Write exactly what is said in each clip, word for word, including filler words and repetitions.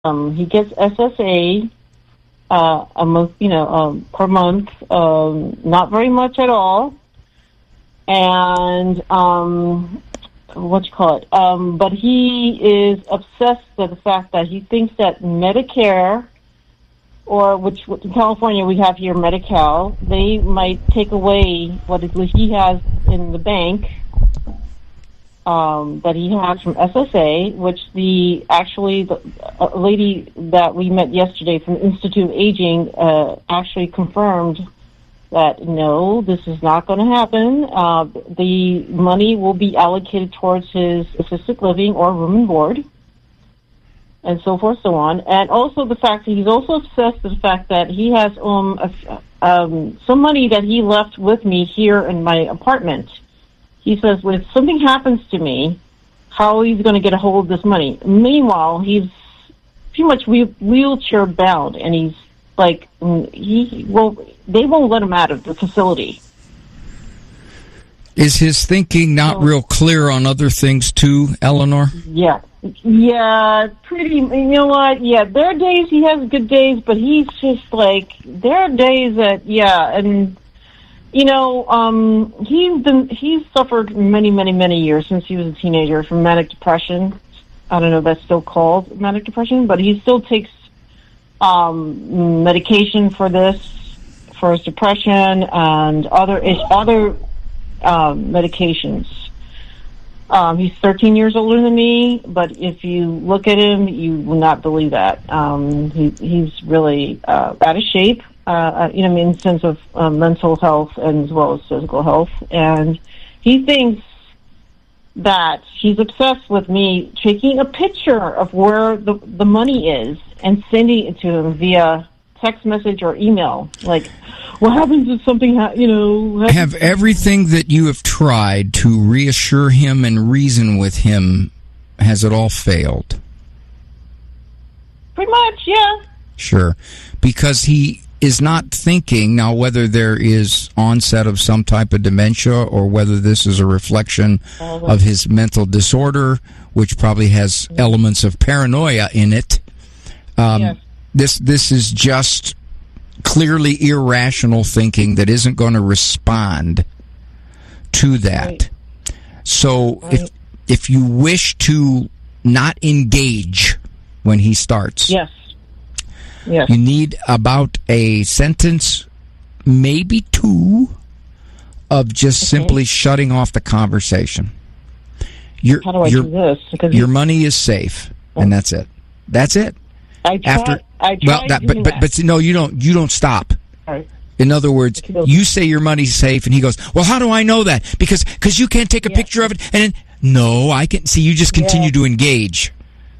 Um, he gets S S A uh, a month, you know, um, per month, um, not very much at all, and um, what you call it? Um, but he is obsessed with the fact that he thinks that Medicare, or which in California we have here Medi-Cal, they might take away what it, he has in the bank. Um, that he has from S S A, which the actually the a lady that we met yesterday from Institute of Aging uh, actually confirmed that no, this is not going to happen. Uh, the money will be allocated towards his assisted living or room and board, and so forth, so on. And also the fact that he's also obsessed with the fact that he has um, a, um some money that he left with me here in my apartment. He says, well, if something happens to me, how he's going to get a hold of this money? Meanwhile, he's pretty much wheel- wheelchair bound, and he's like, he well, they won't let him out of the facility. Is his thinking not so, real clear on other things too, Eleanor? Yeah, yeah, pretty. You know what? Yeah, there are days he has good days, but he's just like, there are days that, yeah, and. You know, um, he's been, he's suffered many, many, many years since he was a teenager from manic depression. I don't know if that's still called manic depression, but he still takes um, medication for this, for his depression and other other um, medications. Um, he's thirteen years older than me, but if you look at him, you will not believe that. Um, he, he's really uh, out of shape. Uh, you know, I mean, in the sense of uh, mental health and as well as physical health. And he thinks that he's obsessed with me taking a picture of where the, the money is and sending it to him via text message or email. Like, what happens if something, ha- you know... Happens- have everything that you have tried to reassure him and reason with him, has it all failed? Pretty much, yeah. Sure. Because he... is not thinking now whether there is onset of some type of dementia or whether this is a reflection of his mental disorder, which probably has elements of paranoia in it. Um, yes. This this is just clearly irrational thinking that isn't going to respond to that. Right. So right. if if you wish to not engage when he starts, yes. Yes. You need about a sentence, maybe two, of just okay. simply shutting off the conversation. Your, How do I your, do this? Because your money is safe, oh. and that's it. That's it. I tried, After, I tried well, that, but, but, but no, you don't. You don't stop. All right. In other words, you say your money's safe, and he goes, "Well, how do I know that? Because because you can't take a yeah. picture of it." And then, no, I can see. You just continue yeah. to engage.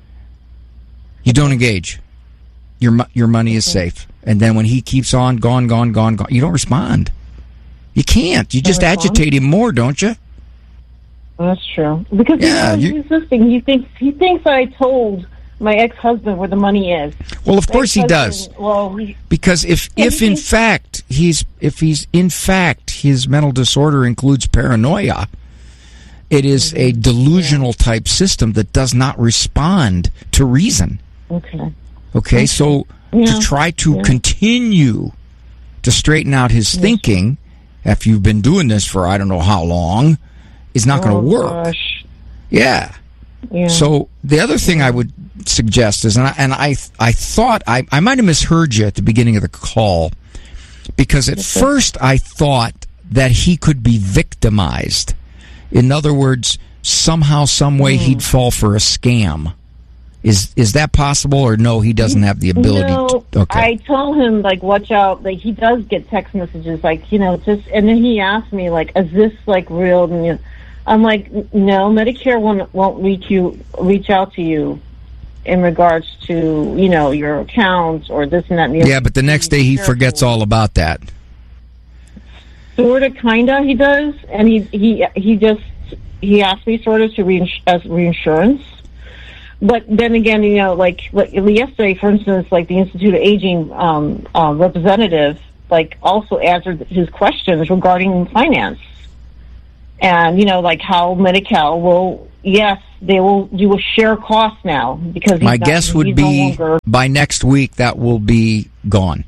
You don't engage. Your your money is safe, and then when he keeps on, gone, gone, gone, gone, you don't respond. You can't. You just agitate him more, don't you? That's true. Because yeah, he's resisting. He thinks he thinks I told my ex-husband where the money is. Well, of course he does. Well, he, because if if in fact he's if he's in fact his mental disorder includes paranoia, it is mm-hmm. a delusional yeah. type system that does not respond to reason. Okay. Okay, so yeah. to try to yeah. continue to straighten out his yes. thinking after you've been doing this for I don't know how long is not oh, going to work. Gosh. Yeah. yeah. So the other thing I would suggest is, and I, and I, I thought I, I might have misheard you at the beginning of the call, because at yes, first I thought that he could be victimized. In other words, somehow, some way, mm. he'd fall for a scam. Is is that possible, or no, he doesn't have the ability no, to... Okay. I told him, like, watch out. Like, he does get text messages, like, you know, just... And then he asked me, like, is this, like, real? And, you know, I'm like, no, Medicare won't, won't reach you, reach out to you in regards to, you know, your accounts or this and that. And yeah, but the next day he forgets all about that. Sort of, kind of, he does. And he, he, he just... He asked me sort of to reins- as reinsurance. But then again, you know, like, like yesterday, for instance, like the Institute of Aging um, uh, representative, like, also answered his questions regarding finance, and you know, like how Medi-Cal will yes, they will do a share cost now because he's my not, guess would he's be no longer, by next week that will be gone.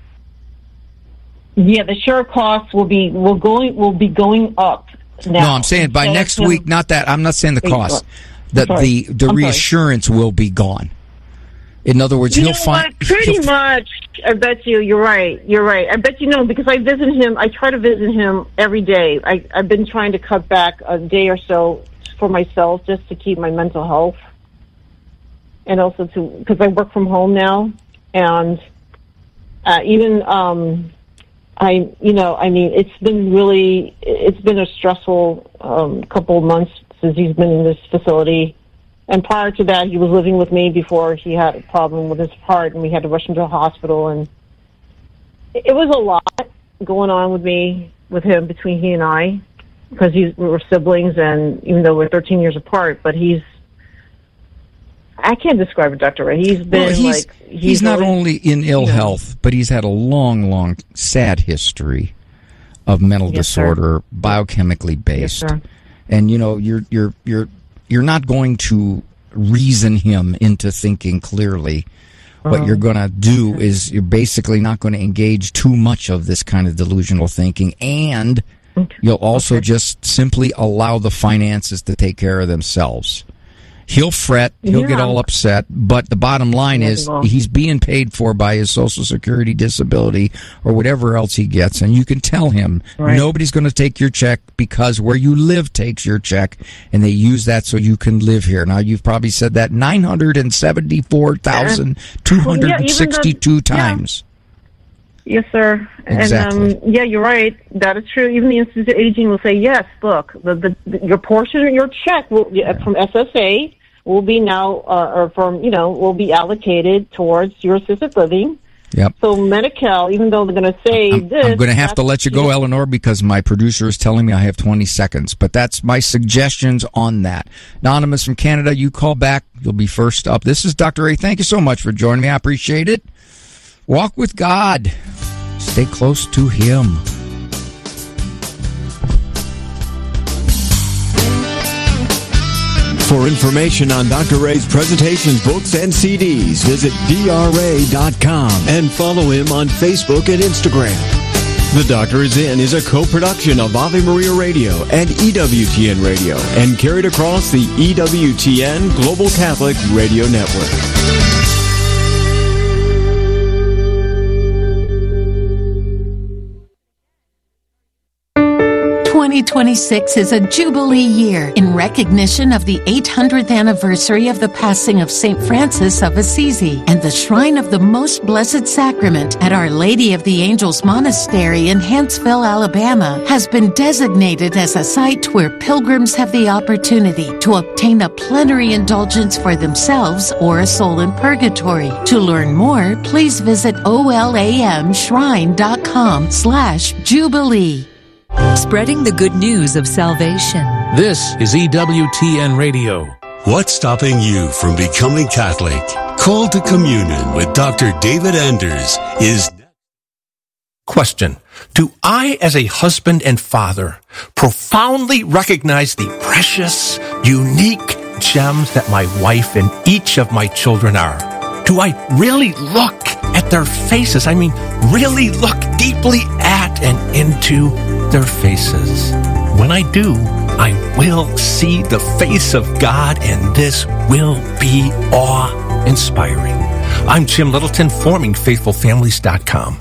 Yeah, the share costs will be will going will be going up now. No, I'm saying by next him, week. Not that I'm not saying the cost. That the the I'm reassurance sorry. will be gone. In other words, you he'll know find what? Pretty much. I bet you. You're right. You're right. I bet you know because I visit him. I try to visit him every day. I, I've been trying to cut back a day or so for myself just to keep my mental health, and also to because I work from home now, and uh, even. Um, I, you know, I mean, it's been really, it's been a stressful um, couple of months since he's been in this facility. And prior to that, he was living with me before he had a problem with his heart, and we had to rush him to the hospital. And it was a lot going on with me, with him, between he and I, because he's, we were siblings, and even though we're thirteen years apart, but he's, I can't describe it, Doctor Ray. He's been well, he's, like... He's, he's not always, only in ill you know, health, but he's had a long, long, sad history of mental yes, disorder, sir. biochemically based. Yes, sir. And, you know, you're, you're, you're, you're not going to reason him into thinking clearly. What Uh-huh. you're going to do Okay. is you're basically not going to engage too much of this kind of delusional thinking, and Okay. you'll also Okay. just simply allow the finances to take care of themselves. He'll fret, he'll Yeah. get all upset, but the bottom line Yeah, is well. he's being paid for by his Social Security disability or whatever else he gets, and you can tell him Right. nobody's going to take your check because where you live takes your check, and they use that so you can live here. Now, you've probably said that nine hundred seventy-four thousand two hundred sixty-two Well, yeah, even the- times. Yes, sir. Exactly. And um, yeah, you're right. That is true. Even the Institute of Aging will say, yes, look, the, the, the your portion of your check will, from S S A will be now, uh, or from, you know, will be allocated towards your assisted living. Yep. So Medi-Cal, even though they're going to say I'm, this... I'm going to have to let you go, Eleanor, because my producer is telling me I have twenty seconds. But that's my suggestions on that. Anonymous from Canada, you call back. You'll be first up. This is Doctor A. Thank you so much for joining me. I appreciate it. Walk with God. Stay close to Him. For information on Doctor Ray's presentations, books, and C Ds, visit D R A dot com and follow him on Facebook and Instagram. The Doctor Is In is a co-production of Ave Maria Radio and E W T N Radio and carried across the E W T N Global Catholic Radio Network. twenty twenty-six is a Jubilee year in recognition of the eight hundredth anniversary of the passing of Saint Francis of Assisi, and the Shrine of the Most Blessed Sacrament at Our Lady of the Angels Monastery in Huntsville, Alabama, has been designated as a site where pilgrims have the opportunity to obtain a plenary indulgence for themselves or a soul in purgatory. To learn more, please visit olamshrine.com slash Jubilee. Spreading the good news of salvation. This is E W T N Radio. What's stopping you from becoming Catholic? Call to Communion with Doctor David Anders is... Question. Do I, as a husband and father, profoundly recognize the precious, unique gems that my wife and each of my children are? Do I really look at their faces? I mean, really look deeply at and into their faces. When I do, I will see the face of God, and this will be awe-inspiring. I'm Jim Littleton, forming faithful families dot com.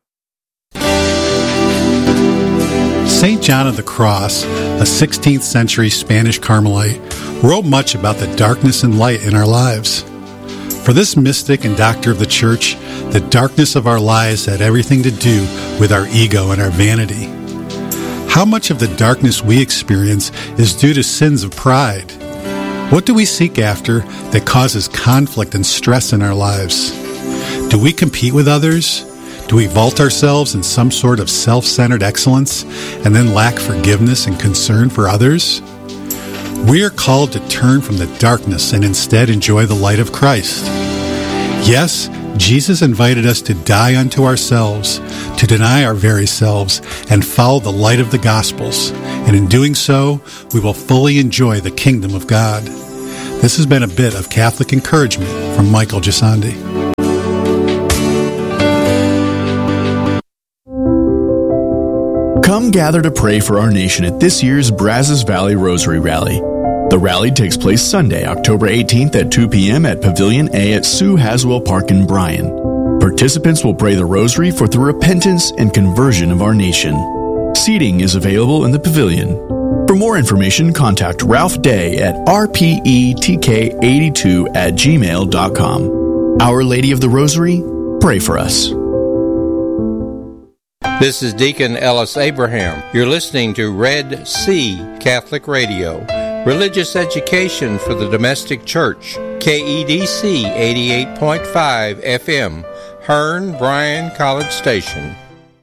Saint John of the Cross, a sixteenth century Spanish Carmelite, wrote much about the darkness and light in our lives. For this mystic and doctor of the Church, the darkness of our lives had everything to do with our ego and our vanity. How much of the darkness we experience is due to sins of pride? What do we seek after that causes conflict and stress in our lives? Do we compete with others? Do we vault ourselves in some sort of self-centered excellence and then lack forgiveness and concern for others? We are called to turn from the darkness and instead enjoy the light of Christ. Yes, Jesus invited us to die unto ourselves, to deny our very selves, and follow the light of the Gospels. And in doing so, we will fully enjoy the kingdom of God. This has been a bit of Catholic encouragement from Michael Gisandi. Come gather to pray for our nation at this year's Brazos Valley Rosary Rally. The rally takes place Sunday, October eighteenth at two p.m. at Pavilion A at Sue Haswell Park in Bryan. Participants will pray the rosary for the repentance and conversion of our nation. Seating is available in the pavilion. For more information, contact Ralph Day at r p e t k eighty-two at gmail dot com. Our Lady of the Rosary, pray for us. This is Deacon Ellis Abraham. You're listening to Red Sea Catholic Radio, religious education for the domestic church. K E D C eighty-eight point five F M, Hearn, Bryan College Station.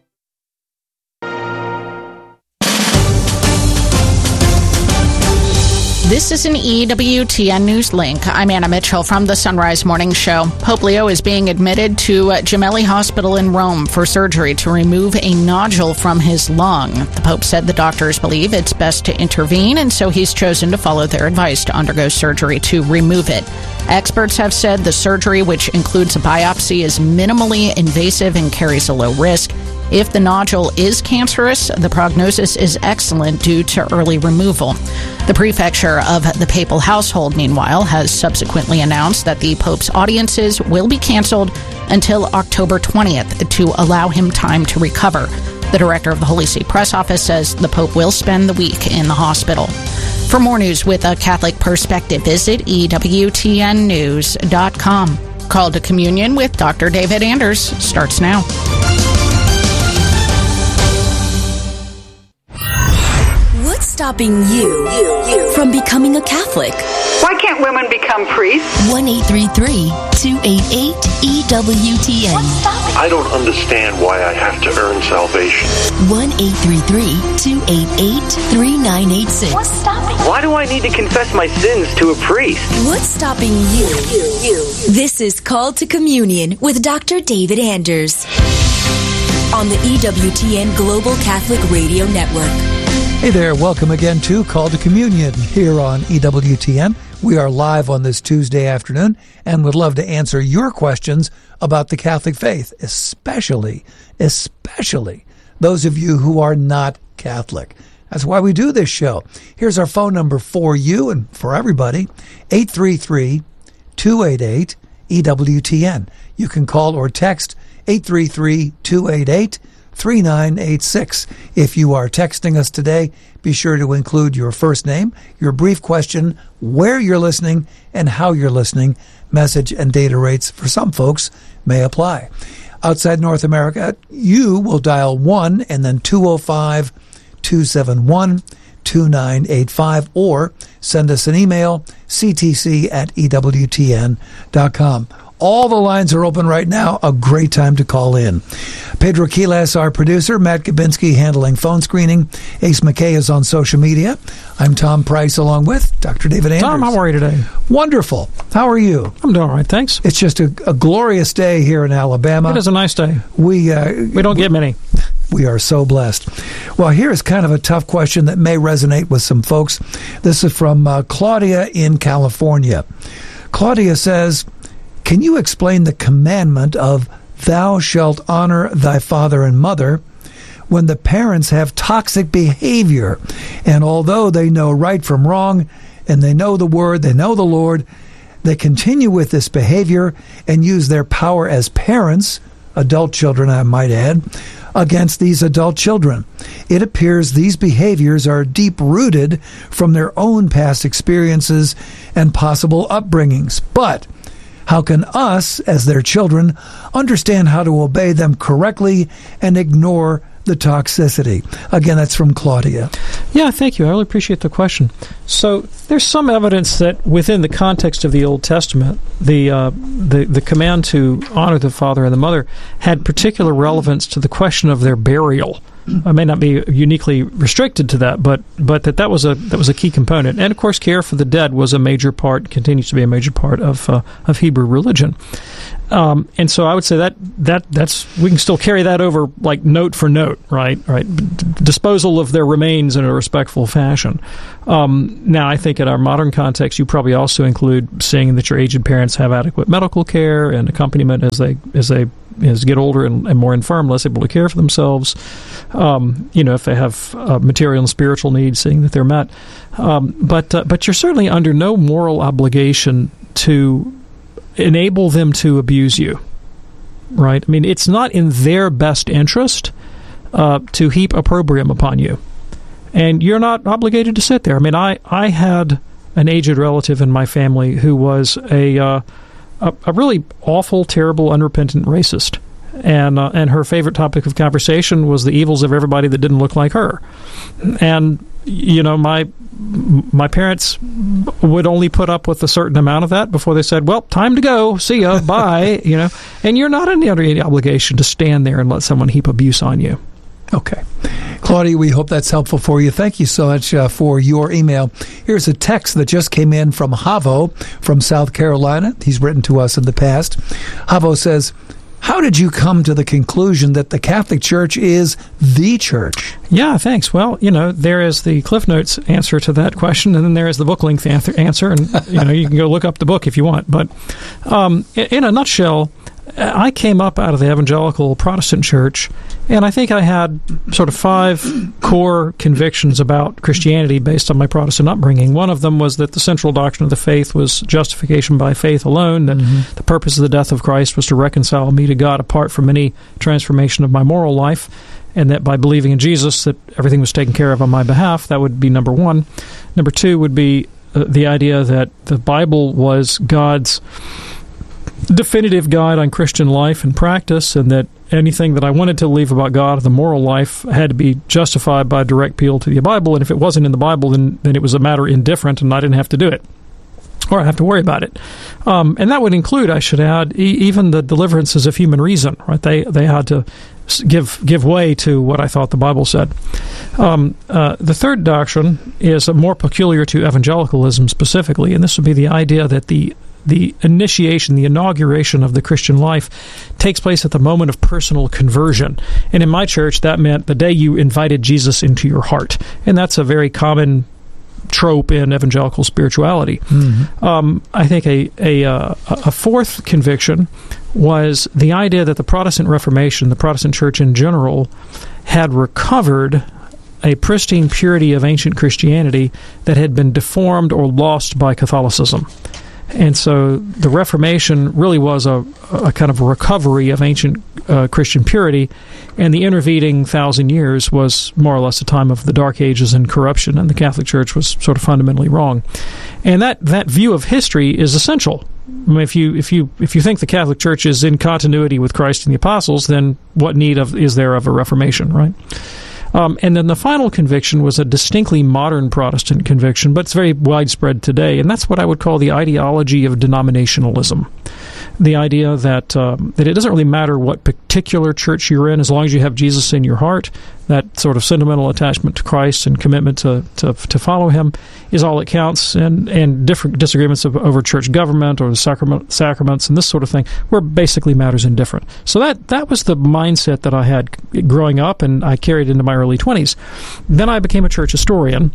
This is an E W T N News Link. I'm Anna Mitchell from the Sunrise Morning Show. Pope Leo is being admitted to Gemelli Hospital in Rome for surgery to remove a nodule from his lung. The Pope said the doctors believe it's best to intervene, and so he's chosen to follow their advice to undergo surgery to remove it. Experts have said the surgery, which includes a biopsy, is minimally invasive and carries a low risk. If the nodule is cancerous, the prognosis is excellent due to early removal. The prefecture of the papal household, meanwhile, has subsequently announced that the Pope's audiences will be canceled until October twentieth to allow him time to recover. The director of the Holy See Press Office says the Pope will spend the week in the hospital. For more news with a Catholic perspective, visit E W T N news dot com. Call to Communion with Doctor David Anders starts now. What's stopping you, you, you from becoming a Catholic? Why can't women become priests? one eight three three, two eight eight, E W T N. I don't understand why I have to earn salvation. one eight three three, two eight eight, three nine eight six. What's stopping? Why do I need to confess my sins to a priest? What's stopping you? you, you. This is Call to Communion with Doctor David Anders on the E W T N Global Catholic Radio Network. Hey there, welcome again to Call to Communion here on E W T N. We are live on this Tuesday afternoon and would love to answer your questions about the Catholic faith, especially, especially those of you who are not Catholic. That's why we do this show. Here's our phone number for you and for everybody, eight three three, two eight eight, E W T N. You can call or text eight three three, two eight eight, three nine eight six. If you are texting us today, be sure to include your first name, your brief question, where you're listening, and how you're listening. Message and data rates for some folks may apply. Outside North America, you will dial one and then two oh five, two seven one, two nine eight five or send us an email, c t c at e w t n dot com. All the lines are open right now. A great time to call in. Pedro Quiles, our producer. Matt Gabinski handling phone screening. Ace McKay is on social media. I'm Tom Price along with Doctor David Anders. Tom, how are you today? Wonderful. How are you? I'm doing all right, thanks. It's just a, a glorious day here in Alabama. It is a nice day. We uh, we don't we, get many. We are so blessed. Well, here's kind of a tough question that may resonate with some folks. This is from uh, Claudia in California. Claudia says, can you explain the commandment of thou shalt honor thy father and mother when the parents have toxic behavior, and although they know right from wrong and they know the word, they know the Lord, they continue with this behavior and use their power as parents, adult children I might add, against these adult children? It appears these behaviors are deep-rooted from their own past experiences and possible upbringings. But how can us, as their children, understand how to obey them correctly and ignore the toxicity? Again, that's from Claudia. Yeah, thank you. I really appreciate the question. So there's some evidence that within the context of the Old Testament, the uh, the, the command to honor the father and the mother had particular relevance to the question of their burial. I may not be uniquely restricted to that, but but that, that was a that was a key component. And of course, care for the dead was a major part, continues to be a major part of uh, of Hebrew religion. Um, and so I would say that that that's we can still carry that over like note for note, right? Right. D- disposal of their remains in a respectful fashion. Um, now, I think in our modern context, you probably also include seeing that your aged parents have adequate medical care and accompaniment as they as they as get older and, and more infirm, less able to care for themselves. Um, you know, if they have uh, material and spiritual needs, seeing that they're met. Um, but uh, but you're certainly under no moral obligation to enable them to abuse you, right? I mean, it's not in their best interest uh, to heap opprobrium upon you. And you're not obligated to sit there. I mean, I, I had an aged relative in my family who was a uh, a, a really awful, terrible, unrepentant racist. And uh, and her favorite topic of conversation was the evils of everybody that didn't look like her. And, you know, my my parents would only put up with a certain amount of that before they said, well, time to go. See ya. Bye. You know, and you're not under any obligation to stand there and let someone heap abuse on you. Okay. Claudia, we hope that's helpful for you. Thank you so much uh, for your email. Here's a text that just came in from Havo from South Carolina. He's written to us in the past. Havo says, how did you come to the conclusion that the Catholic Church is the church? Yeah, thanks. Well, you know, there is the Cliff Notes answer to that question, and then there is the book length answer, and, you know, you can go look up the book if you want. But um, in a nutshell, I came up out of the evangelical Protestant church, and I think I had sort of five core convictions about Christianity based on my Protestant upbringing. One of them was that the central doctrine of the faith was justification by faith alone, that mm-hmm. the purpose of the death of Christ was to reconcile me to God apart from any transformation of my moral life, and that by believing in Jesus that everything was taken care of on my behalf. That would be number one. Number two would be uh, the idea that the Bible was God's definitive guide on Christian life and practice, and that anything that I wanted to believe about God, the moral life, had to be justified by direct appeal to the Bible, and if it wasn't in the Bible, then, then it was a matter indifferent, and I didn't have to do it, or I have to worry about it. Um, and that would include, I should add, e- even the deliverances of human reason, right? They they had to give give way to what I thought the Bible said. Um, uh, the third doctrine is more peculiar to evangelicalism specifically, and this would be the idea that the The initiation, the inauguration of the Christian life takes place at the moment of personal conversion. And in my church, that meant the day you invited Jesus into your heart. And that's a very common trope in evangelical spirituality. Mm-hmm. Um, I think a, a, uh, a fourth conviction was the idea that the Protestant Reformation, the Protestant church in general, had recovered a pristine purity of ancient Christianity that had been deformed or lost by Catholicism. And so the Reformation really was a, a kind of a recovery of ancient uh, Christian purity, and the intervening thousand years was more or less a time of the Dark Ages and corruption, and the Catholic Church was sort of fundamentally wrong. And that, that view of history is essential. I mean, if you if you if you think the Catholic Church is in continuity with Christ and the Apostles, then what need of is there of a Reformation, right? Um, and then the final conviction was a distinctly modern Protestant conviction, but it's very widespread today, and that's what I would call the ideology of denominationalism. The idea that um, that it doesn't really matter what particular church you're in, as long as you have Jesus in your heart. That sort of sentimental attachment to Christ and commitment to to, to follow Him is all that counts, and, and different disagreements of, over church government or the sacrament, sacraments and this sort of thing, where basically matters indifferent. So that, that was the mindset that I had growing up, and I carried into my early twenties. Then I became a church historian,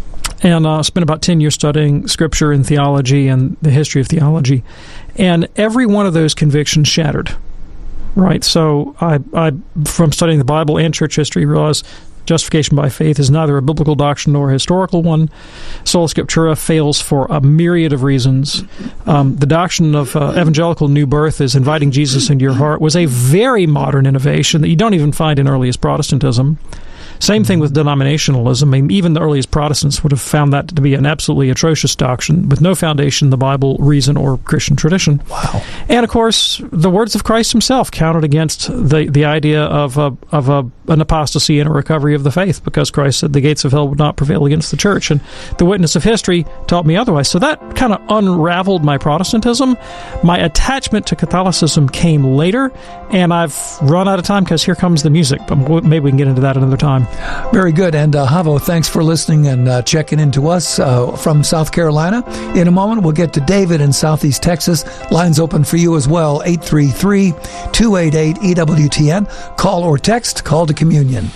and uh, spent about ten years studying Scripture and theology and the history of theology. And every one of those convictions shattered, right? So I, I from studying the Bible and church history, realized justification by faith is neither a biblical doctrine nor a historical one. Sola Scriptura fails for a myriad of reasons. Um, the doctrine of uh, evangelical new birth is inviting Jesus into your heart was a very modern innovation that you don't even find in earliest Protestantism. Same thing with denominationalism. I mean, even the earliest Protestants would have found that to be an absolutely atrocious doctrine with no foundation in the Bible, reason, or Christian tradition. Wow. And, of course, the words of Christ himself counted against the, the idea of, a, of a, an apostasy and a recovery of the faith, because Christ said the gates of hell would not prevail against the church. And the witness of history taught me otherwise. So that kind of unraveled my Protestantism. My attachment to Catholicism came later, and I've run out of time because here comes the music. But maybe we can get into that another time. Very good. And uh, Havo, thanks for listening and uh, checking into us uh, from South Carolina. In a moment, we'll get to David in Southeast Texas. Lines open for you as well, eight three three, two eight eight, E W T N. Call or text, call to communion.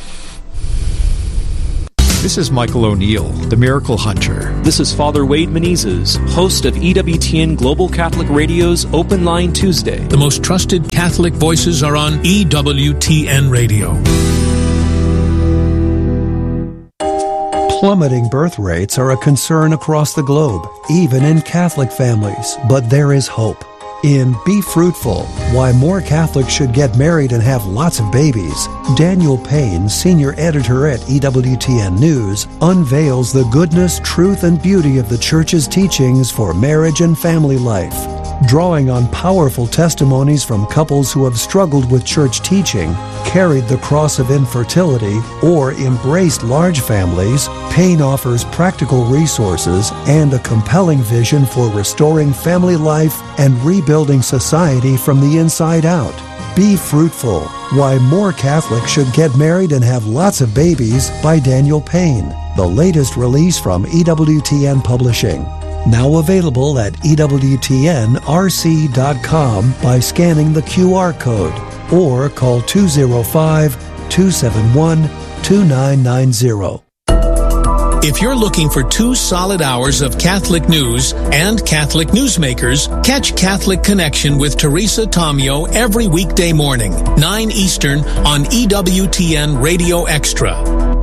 This is Michael O'Neill, the Miracle Hunter. This is Father Wade Menezes, host of E W T N Global Catholic Radio's Open Line Tuesday. The most trusted Catholic voices are on E W T N Radio. Plummeting birth rates are a concern across the globe, even in Catholic families, but there is hope. In Be Fruitful, Why More Catholics Should Get Married and Have Lots of Babies, Daniel Payne, senior editor at E W T N News, unveils the goodness, truth, and beauty of the Church's teachings for marriage and family life. Drawing on powerful testimonies from couples who have struggled with church teaching, carried the cross of infertility, or embraced large families, Payne offers practical resources and a compelling vision for restoring family life and rebuilding society from the inside out. Be Fruitful, Why More Catholics Should Get Married and Have Lots of Babies by Daniel Payne, the latest release from E W T N Publishing. Now available at E W T N R C dot com by scanning the Q R code or call two oh five, two seven one, two nine nine oh. If you're looking for two solid hours of Catholic news and Catholic newsmakers, catch Catholic Connection with Teresa Tomeo every weekday morning, nine Eastern on E W T N Radio Extra.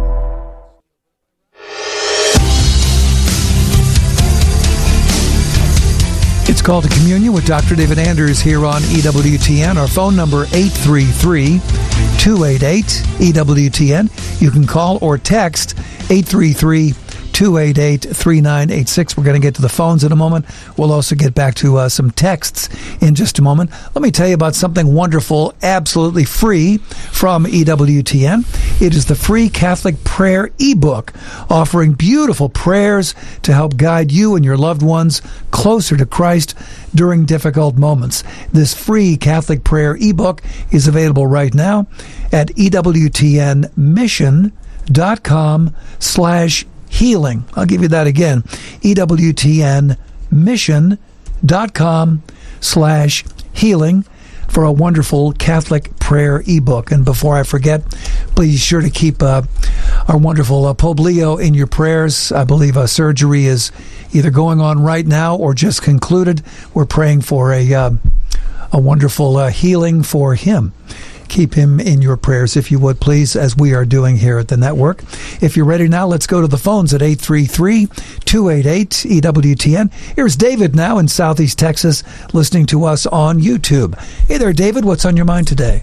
It's Called to Communion with Doctor David Anders here on E W T N. Our phone number, eight three three, two eight eight, E W T N. You can call or text eight three three, two eight eight, three nine eight six. We're going to get to the phones in a moment. We'll also get back to uh, some texts in just a moment. Let me tell you about something wonderful, absolutely free from E W T N. It is the free Catholic Prayer ebook, offering beautiful prayers to help guide you and your loved ones closer to Christ during difficult moments. This free Catholic Prayer ebook is available right now at E W T N mission dot com slash healing. I'll give you that again. E W T N mission dot com slash healing for a wonderful Catholic prayer ebook. And before I forget, please be sure to keep uh, our wonderful uh, Pope Leo in your prayers. I believe a surgery is either going on right now or just concluded. We're praying for a uh, a wonderful uh, healing for him. Keep him in your prayers, if you would, please, as we are doing here at the network. If you're ready now, let's go to the phones at eight three three, two eight eight, E W T N. Here's David now in Southeast Texas, listening to us on YouTube. Hey there, David. What's on your mind today?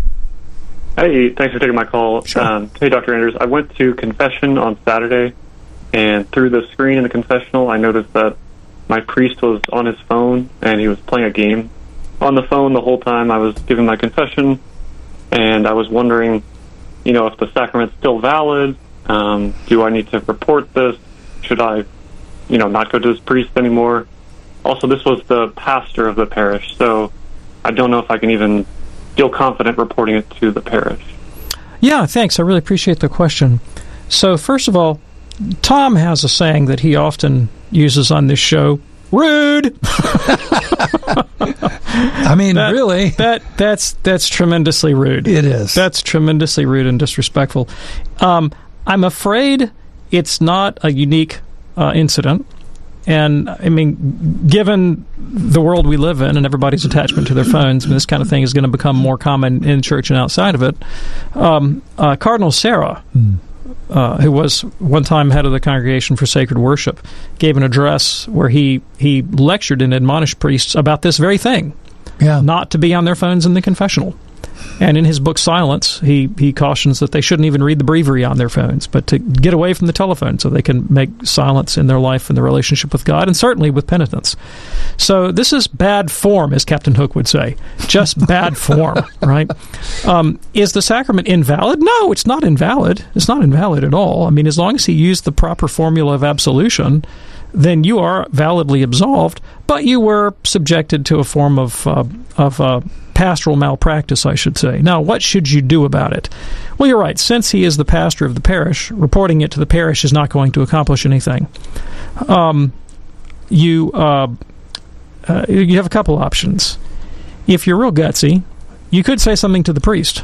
Hey, thanks for taking my call. Sure. Um, hey, Doctor Anders. I went to confession on Saturday, and through the screen in the confessional, I noticed that my priest was on his phone, and he was playing a game on the phone the whole time I was giving my confession. And I was wondering, you know, if the sacrament's still valid. Um, do I need to report this? Should I, you know, not go to this priest anymore? Also, this was the pastor of the parish, so I don't know if I can even feel confident reporting it to the parish. Yeah, thanks. I really appreciate the question. So, first of all, Tom has a saying that he often uses on this show. Rude. I mean, that, really, that that's that's tremendously rude. It is. That's tremendously rude and disrespectful. Um, I'm afraid it's not a unique uh, incident, and I mean, given the world we live in and everybody's attachment to their phones, this kind of thing is going to become more common in church and outside of it. Um, uh, Cardinal Sarah. Hmm. Uh, who was one time head of the Congregation for Sacred Worship, gave an address where he, he lectured and admonished priests about this very thing, yeah. not to be on their phones in the confessional. And in his book, Silence, he, he cautions that they shouldn't even read the breviary on their phones, but to get away from the telephone so they can make silence in their life and their relationship with God, and certainly with penitence. So this is bad form, as Captain Hook would say. Just bad form, right? Um, is the sacrament invalid? No, it's not invalid. It's not invalid at all. I mean, as long as he used the proper formula of absolution, then you are validly absolved, but you were subjected to a form of uh, of uh, pastoral malpractice, I should say. Now, what should you do about it? Well, you're right. Since he is the pastor of the parish, reporting it to the parish is not going to accomplish anything. Um, you uh, uh, you have a couple options. If you're real gutsy, you could say something to the priest.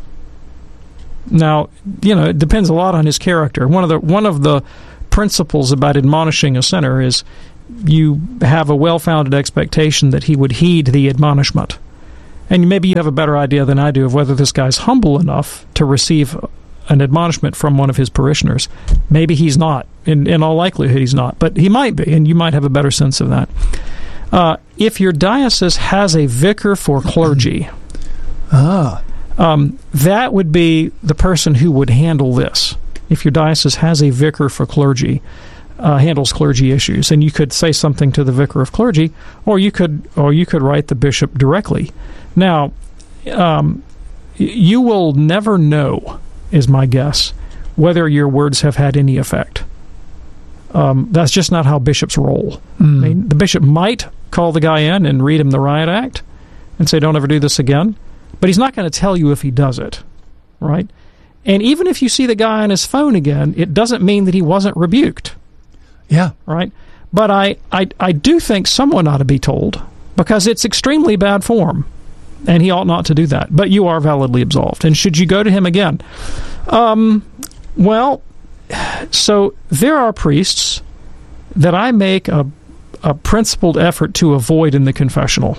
Now, you know, it depends a lot on his character. One of the one of the principles about admonishing a sinner is you have a well-founded expectation that he would heed the admonishment. And maybe you have a better idea than I do of whether this guy's humble enough to receive an admonishment from one of his parishioners. Maybe he's not. In, in all likelihood, he's not. But he might be, and you might have a better sense of that. Uh, if your diocese has a vicar for clergy, ah, um, that would be the person who would handle this. If your diocese has a vicar for clergy, uh, handles clergy issues, and you could say something to the vicar of clergy, or you could, or you could write the bishop directly. Now, um, you will never know, is my guess, whether your words have had any effect. Um, that's just not how bishops roll. Mm. I mean, the bishop might call the guy in and read him the riot act and say, don't ever do this again, but he's not going to tell you if he does it, right? And even if you see the guy on his phone again, it doesn't mean that he wasn't rebuked. Yeah. Right? But I, I, I do think someone ought to be told, because it's extremely bad form, and he ought not to do that. But you are validly absolved. And should you go to him again? Um, well, so there are priests that I make a, a principled effort to avoid in the confessional.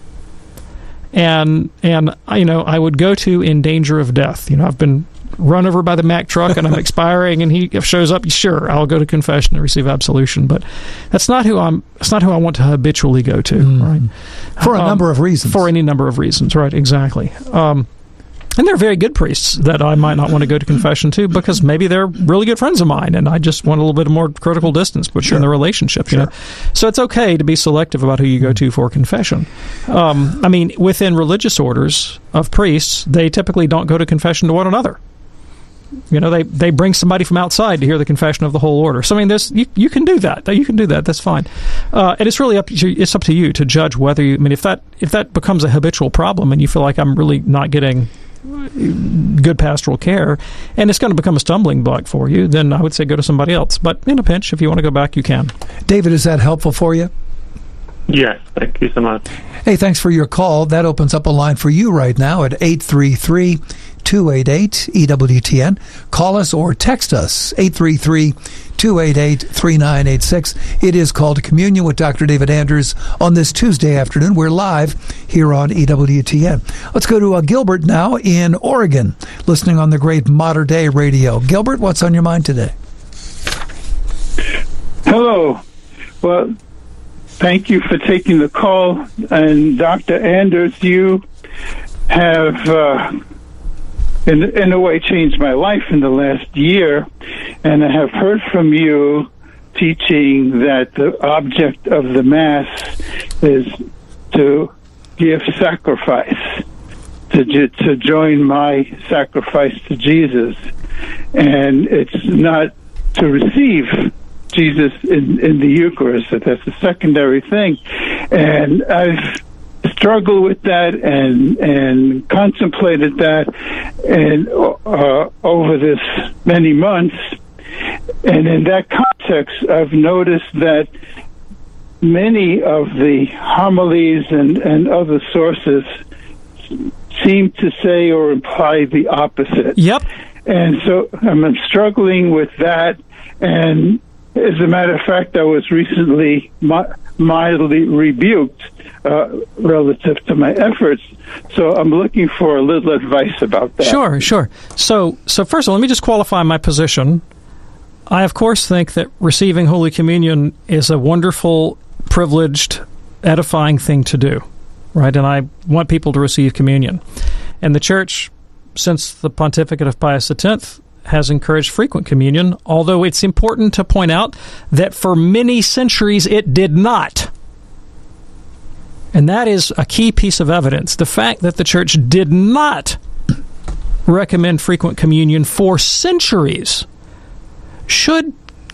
And, and you know, I would go to in danger of death. You know, I've been run over by the Mack truck and I'm expiring, and he shows up. Sure, I'll go to confession and receive absolution, but that's not who I'm. That's not who I want to habitually go to. Mm. Right? For a um, number of reasons. For any number of reasons, right? Exactly. Um, and there are very good priests that I might not want to go to confession to, because maybe they're really good friends of mine, and I just want a little bit more critical distance between sure. the relationship. You sure. know, so it's okay to be selective about who you go to for confession. Um, I mean, within religious orders of priests, they typically don't go to confession to one another. You know, they, they bring somebody from outside to hear the confession of the whole order. So I mean, there's you, you can do that. You can do that. That's fine. Uh, and it's really up to it's up to you to judge whether you. I mean, if that if that becomes a habitual problem and you feel like I'm really not getting good pastoral care, and it's going to become a stumbling block for you, then I would say go to somebody else. But in a pinch, if you want to go back, you can. David, is that helpful for you? Yes, thank you so much. Hey, thanks for your call. That opens up a line for you right now at eight three three, two eight eight, E W T N. Call us or text us, eight three three, two eight eight, three nine eight six. It is Call to Communion with Doctor David Anders on this Tuesday afternoon. We're live here on E W T N. Let's go to uh, Gilbert now in Oregon, listening on the great Modern Day Radio. Gilbert, what's on your mind today? Hello. Well, thank you for taking the call. And Doctor Anders, you have, uh, in, in a way, changed my life in the last year. And I have heard from you teaching that the object of the Mass is to give sacrifice, to, to join my sacrifice to Jesus. And it's not to receive Jesus in, in the Eucharist, that that's a secondary thing. And I've struggled with that and and contemplated that and uh, over this many months. And in that context, I've noticed that many of the homilies and, and other sources seem to say or imply the opposite. Yep. And so I'm struggling with that. And as a matter of fact, I was recently mi- mildly rebuked uh, relative to my efforts. So I'm looking for a little advice about that. Sure, sure. So, so first of all, let me just qualify my position. I, of course, think that receiving Holy Communion is a wonderful, privileged, edifying thing to do, right? And I want people to receive communion. And the Church, since the pontificate of Pius X, has encouraged frequent communion, although it's important to point out that for many centuries it did not. And that is a key piece of evidence. The fact that the Church did not recommend frequent communion for centuries should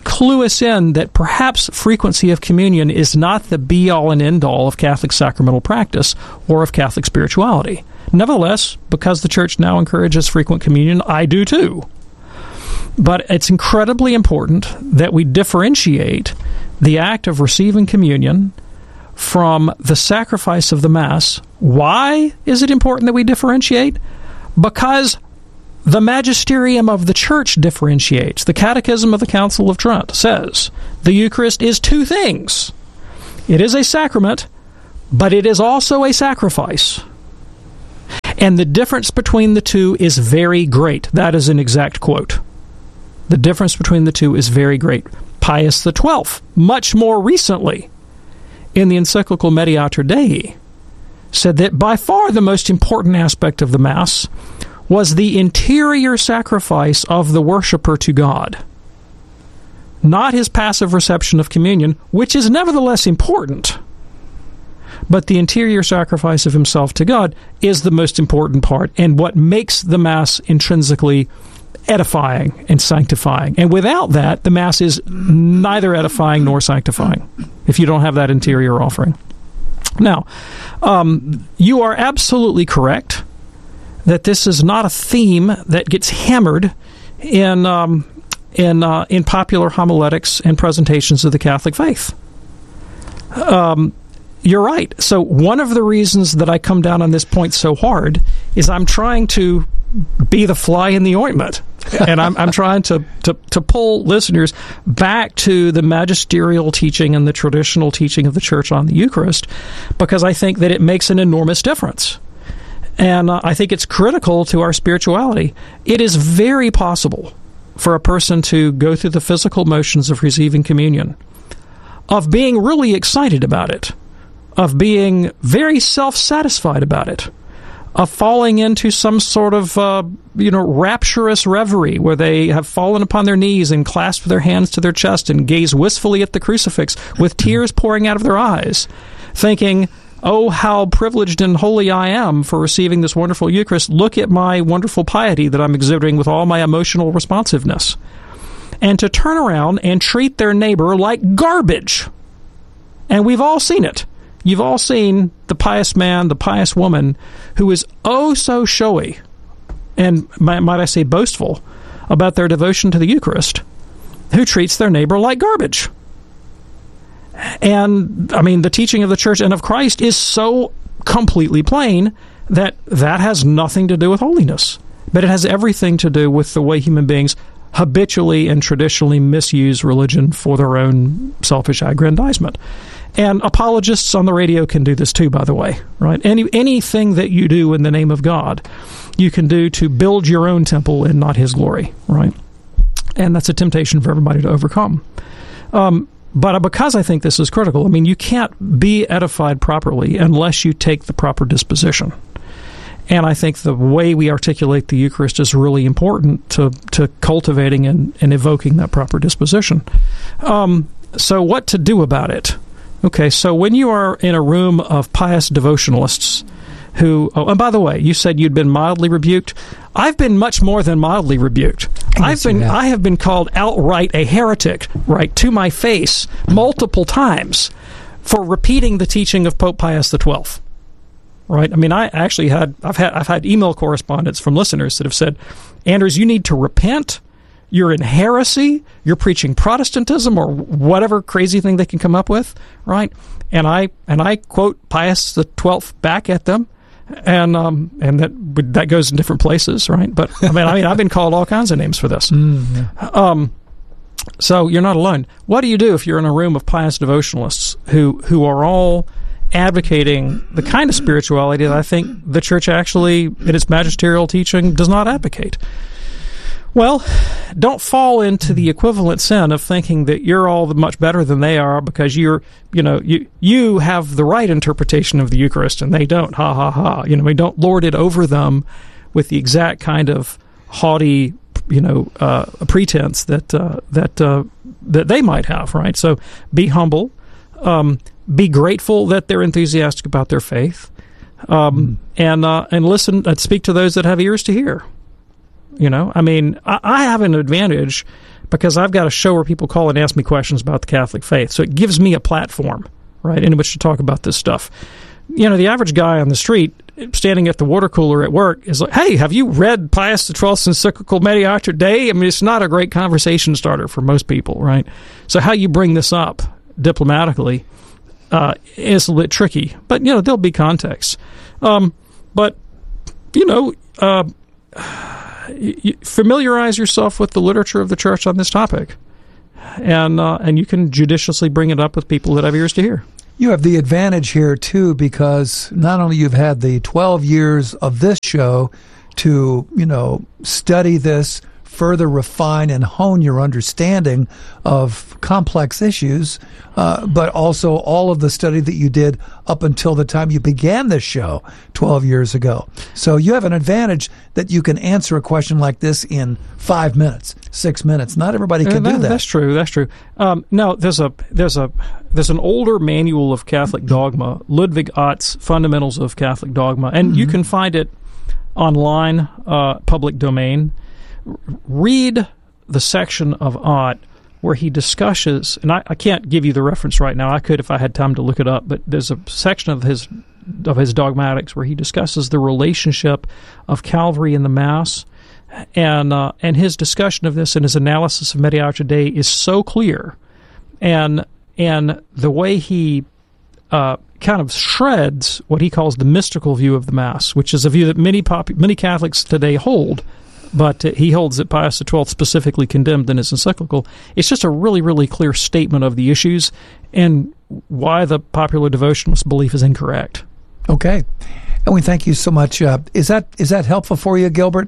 clue us in that perhaps frequency of communion is not the be-all and end-all of Catholic sacramental practice or of Catholic spirituality. Nevertheless, because the Church now encourages frequent communion, I do too. But it's incredibly important that we differentiate the act of receiving communion from the sacrifice of the Mass. Why is it important that we differentiate? Because the magisterium of the Church differentiates. The Catechism of the Council of Trent says the Eucharist is two things. It is a sacrament, but it is also a sacrifice. And the difference between the two is very great. That is an exact quote. The difference between the two is very great. Pius the twelfth, much more recently, in the encyclical Mediator Dei, said that by far the most important aspect of the Mass was the interior sacrifice of the worshiper to God, not his passive reception of communion, which is nevertheless important. But the interior sacrifice of himself to God is the most important part, and what makes the Mass intrinsically edifying and sanctifying. And without that, the Mass is neither edifying nor sanctifying, if you don't have that interior offering. Now, um, you are absolutely correct that this is not a theme that gets hammered in um, in uh, in popular homiletics and presentations of the Catholic faith. Um, you're right. So one of the reasons that I come down on this point so hard is I'm trying to be the fly in the ointment, and I'm, I'm trying to, to, to pull listeners back to the magisterial teaching and the traditional teaching of the Church on the Eucharist, because I think that it makes an enormous difference. And uh, I think it's critical to our spirituality. It is very possible for a person to go through the physical motions of receiving communion, of being really excited about it, of being very self-satisfied about it, of falling into some sort of, uh, you know, rapturous reverie where they have fallen upon their knees and clasped their hands to their chest and gaze wistfully at the crucifix with tears pouring out of their eyes, thinking, oh, how privileged and holy I am for receiving this wonderful Eucharist. Look at my wonderful piety that I'm exhibiting with all my emotional responsiveness. And to turn around and treat their neighbor like garbage. And we've all seen it. You've all seen the pious man, the pious woman, who is oh so showy, and might, might I say boastful, about their devotion to the Eucharist, who treats their neighbor like garbage. And, I mean, the teaching of the Church and of Christ is so completely plain that that has nothing to do with holiness. But it has everything to do with the way human beings habitually and traditionally misuse religion for their own selfish aggrandizement. And apologists on the radio can do this too, by the way, right? Any anything that you do in the name of God, you can do to build your own temple and not His glory, right? And that's a temptation for everybody to overcome. Um, but because I think this is critical, I mean, you can't be edified properly unless you take the proper disposition. And I think the way we articulate the Eucharist is really important to, to cultivating and, and evoking that proper disposition. Um, so what to do about it? Okay, so when you are in a room of pious devotionalists who, oh, and by the way, you said you'd been mildly rebuked. I've been much more than mildly rebuked. I've been, I have been called outright a heretic, right, to my face multiple times for repeating the teaching of Pope Pius the twelfth. Right? I mean, I actually had, I've had, I've had email correspondence from listeners that have said, Anders, you need to repent. You're in heresy. You're preaching Protestantism or whatever crazy thing they can come up with, right? And I and I quote Pius the twelfth back at them, and um and that that goes in different places, right? But I mean, I mean, I've been called all kinds of names for this. Mm, yeah. Um, so you're not alone. What do you do if you're in a room of pious devotionalists who who are all advocating the kind of spirituality that I think the Church actually, in its magisterial teaching, does not advocate? Well, don't fall into the equivalent sin of thinking that you're all the much better than they are because you're, you know, you you have the right interpretation of the Eucharist and they don't. Ha ha ha. You know, we don't lord it over them with the exact kind of haughty, you know, uh, pretense that uh, that uh, that they might have. Right. So be humble. Um, be grateful that they're enthusiastic about their faith, um, mm. and uh, and listen and speak to those that have ears to hear. You know, I mean, I, I have an advantage because I've got a show where people call and ask me questions about the Catholic faith. So it gives me a platform, right, in which to talk about this stuff. You know, the average guy on the street standing at the water cooler at work is like, hey, have you read Pius the twelfth's encyclical Mediator Dei? I mean, it's not a great conversation starter for most people, right? So how you bring this up diplomatically uh, is a little bit tricky. But, you know, there'll be context. Um, but, you know, uh, you familiarize yourself with the literature of the church on this topic. And, uh, and you can judiciously bring it up with people that have ears to hear. You have the advantage here, too, because not only you've had the twelve years of this show to, you know, study this, further refine and hone your understanding of complex issues, uh, but also all of the study that you did up until the time you began this show twelve years ago. So you have an advantage that you can answer a question like this in five minutes, six minutes. Not everybody can that, do that. That's true. That's true. Um, no, there's a there's a there's an older manual of Catholic dogma, Ludwig Ott's Fundamentals of Catholic Dogma, and mm-hmm. you can find it online, uh, public domain. Read the section of Ott where he discusses, and I, I can't give you the reference right now. I could if I had time to look it up, but there's a section of his of his dogmatics where he discusses the relationship of Calvary and the Mass, and uh, and his discussion of this and his analysis of Mediator Dei is so clear, and and the way he uh, kind of shreds what he calls the mystical view of the Mass, which is a view that many pop- many Catholics today hold. But uh, he holds that Pius the twelfth specifically condemned in his encyclical. It's just a really, really clear statement of the issues and why the popular devotionalist belief is incorrect. Okay. And we thank you so much. Uh, is that is that helpful for you, Gilbert?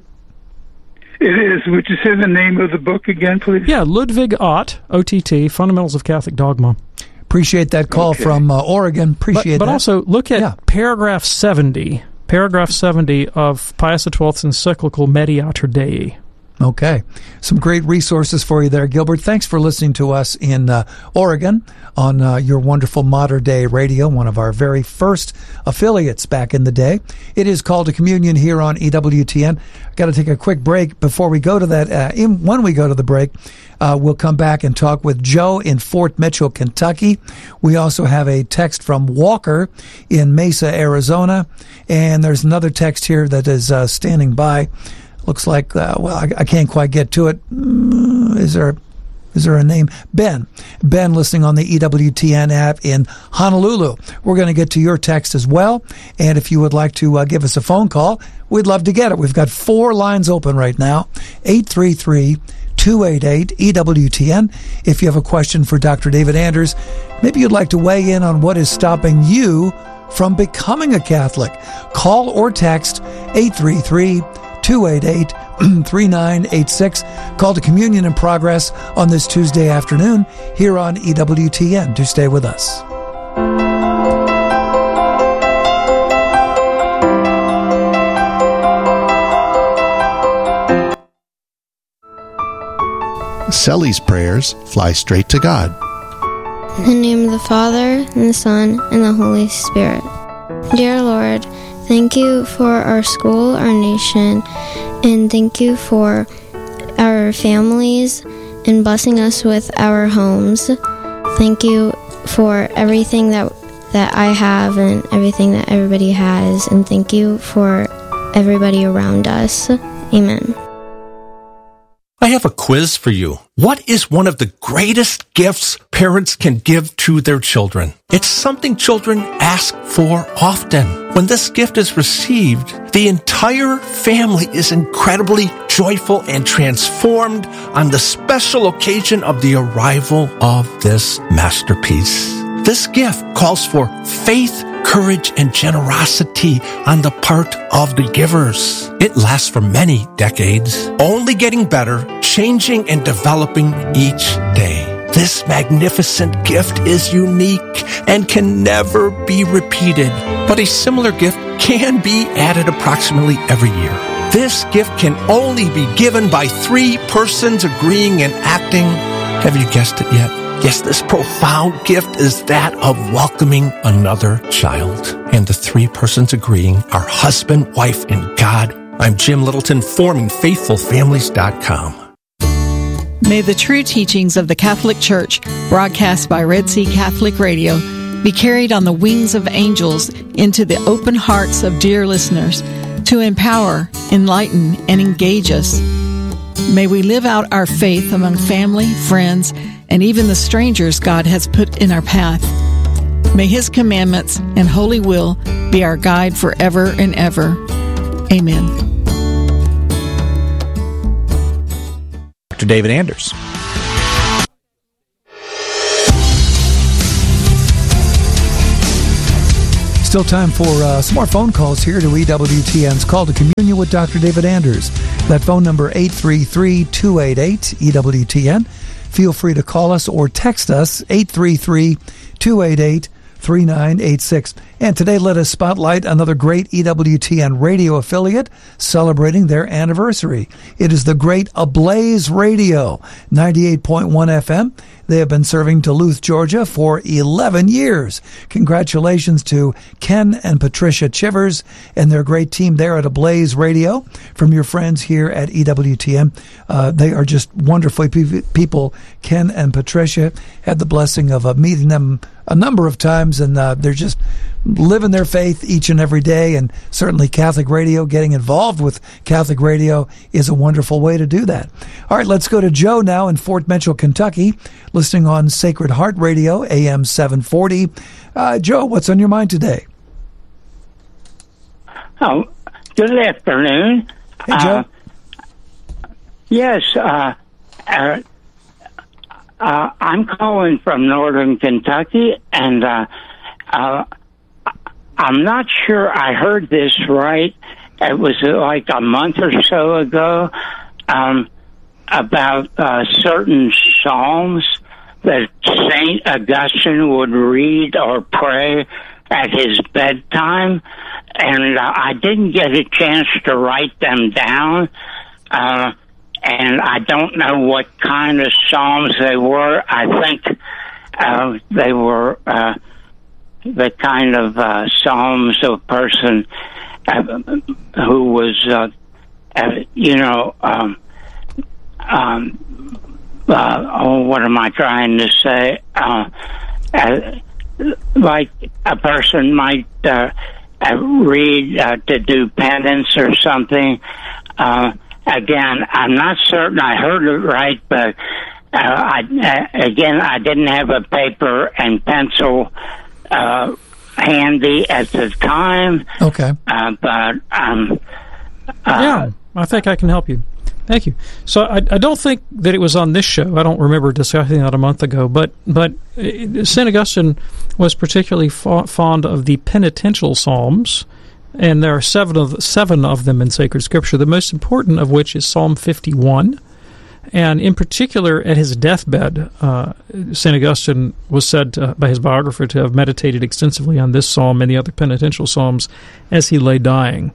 It is. Would you say the name of the book again, please? Yeah, Ludwig Ott, O T T, Fundamentals of Catholic Dogma. Appreciate that call okay. from uh, Oregon. Appreciate but, but that. But also, look at yeah. paragraph seventy. Paragraph seventy of Pius the twelfth's encyclical Mediator Dei. Okay. Some great resources for you there, Gilbert. Thanks for listening to us in uh, Oregon on uh, your wonderful Mater Dei Radio, one of our very first affiliates back in the day. It is Call to Communion here on E W T N. I've got to take a quick break before we go to that. Uh, in, when we go to the break, uh, we'll come back and talk with Joe in Fort Mitchell, Kentucky. We also have a text from Walker in Mesa, Arizona. And there's another text here that is uh, standing by. Looks like, uh, well, I, I can't quite get to it. Mm, is there is there a name? Ben. Ben listening on the E W T N app in Honolulu. We're going to get to your text as well. And if you would like to uh, give us a phone call, we'd love to get it. We've got four lines open right now. eight three three, two eight eight, E W T N. If you have a question for Doctor David Anders, maybe you'd like to weigh in on what is stopping you from becoming a Catholic. Call or text eight three three, two eight eight, three nine eight six. Call to Communion in Progress on this Tuesday afternoon here on E W T N. Do stay with us. Sally's prayers fly straight to God. In the name of the Father, and the Son, and the Holy Spirit. Dear Lord, thank you for our school, our nation, and thank you for our families and blessing us with our homes. Thank you for everything that that I have and everything that everybody has, and thank you for everybody around us. Amen. I have a quiz for you. What is one of the greatest gifts parents can give to their children? It's something children ask for often. When this gift is received, the entire family is incredibly joyful and transformed on the special occasion of the arrival of this masterpiece. This gift calls for faith, courage, and generosity on the part of the givers. It lasts for many decades, only getting better, changing and developing each day. This magnificent gift is unique and can never be repeated, but a similar gift can be added approximately every year. This gift can only be given by three persons agreeing and acting. Have you guessed it yet? Yes, this profound gift is that of welcoming another child. And the three persons agreeing are husband, wife, and God. I'm Jim Littleton, forming faithful families dot com. May the true teachings of the Catholic Church, broadcast by Red Sea Catholic Radio, be carried on the wings of angels into the open hearts of dear listeners to empower, enlighten, and engage us. May we live out our faith among family, friends, and even the strangers God has put in our path. May His commandments and holy will be our guide forever and ever. Amen. Doctor David Anders. Still time for uh, some more phone calls here to E W T N's Call to Communion with Doctor David Anders. That phone number, eight three three, two eight eight, E W T N. Feel free to call us or text us, eight three three, two eight eight, three nine eight six. And today let us spotlight another great E W T N radio affiliate celebrating their anniversary. It is the great Ablaze Radio, ninety-eight point one F M. They have been serving Duluth, Georgia for eleven years. Congratulations to Ken and Patricia Chivers and their great team there at Ablaze Radio. From your friends here at E W T N, uh, they are just wonderful pe- people. Ken and Patricia had the blessing of uh, meeting them a number of times, and uh, they're just living their faith each and every day. And certainly Catholic Radio, getting involved with Catholic Radio is a wonderful way to do that. All right, let's go to Joe now in Fort Mitchell, Kentucky, listening on Sacred Heart Radio, A M seven forty. Uh, Joe, what's on your mind today? Oh, good afternoon. Hey, Joe. Uh, yes, uh, uh, uh, I'm calling from northern Kentucky, and uh, uh, I'm not sure I heard this right. It was uh, like a month or so ago um, about uh, certain psalms that Saint Augustine would read or pray at his bedtime, and uh, I didn't get a chance to write them down, uh, and I don't know what kind of psalms they were. I think uh, they were uh, the kind of uh, psalms of a person uh, who was, uh, uh, you know, um, um, Uh, oh, what am I trying to say? Uh, uh, like a person might uh, uh, read uh, to do penance or something. Uh, again, I'm not certain I heard it right, but uh, I, uh, again, I didn't have a paper and pencil uh, handy at the time. Okay. Uh, but um, uh, yeah, I think I can help you. Thank you. So I, I don't think that it was on this show. I don't remember discussing that a month ago. But but Saint Augustine was particularly fa- fond of the penitential psalms, and there are seven of seven of them in sacred scripture. The most important of which is Psalm fifty-one, and in particular at his deathbed, uh, Saint Augustine was said to, by his biographer to have meditated extensively on this psalm and the other penitential psalms as he lay dying.